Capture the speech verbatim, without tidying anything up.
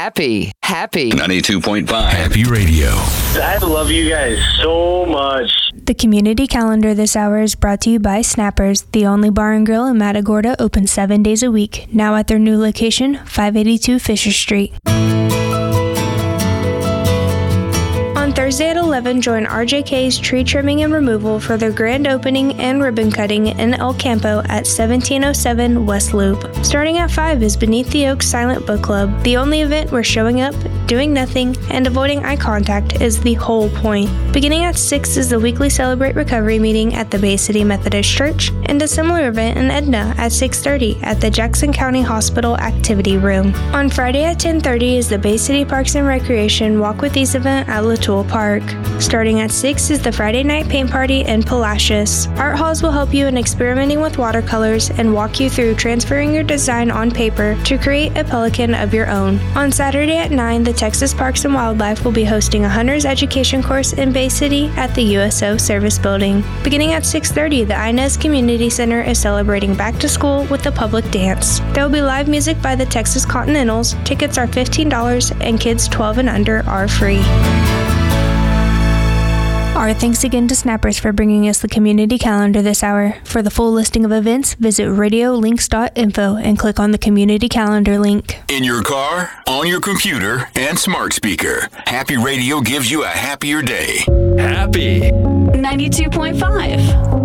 Happy, happy. ninety-two point five Happy Radio. I love you guys so much. The community calendar this hour is brought to you by Snappers, the only bar and grill in Matagorda, open seven days a week. Now at their new location, five eighty-two Fisher Street. On Thursday at eleven, join R J K's Tree Trimming and Removal for their grand opening and ribbon cutting in El Campo at seventeen oh seven West Loop. Starting at five is Beneath the Oaks Silent Book Club, the only event where showing up, doing nothing, and avoiding eye contact is the whole point. Beginning at six is the weekly Celebrate Recovery meeting at the Bay City Methodist Church, and a similar event in Edna at six thirty at the Jackson County Hospital Activity Room. On Friday at ten thirty is the Bay City Parks and Recreation Walk with Ease event at Latoul Park. Starting at six is the Friday night paint party in Palacios. Art halls will help you in experimenting with watercolors and walk you through transferring your design on paper to create a pelican of your own. On Saturday at nine, the Texas Parks and Wildlife will be hosting a hunter's education course in Bay City at the U S O Service Building. Beginning at six thirty, the Inez Community Center is celebrating back to school with a public dance. There will be live music by the Texas Continentals. Tickets are fifteen dollars and kids twelve and under are free. Our thanks again to Snappers for bringing us the community calendar this hour. For the full listing of events, visit radio links dot info and click on the community calendar link. In your car, on your computer, and smart speaker, Happy Radio gives you a happier day. Happy ninety-two point five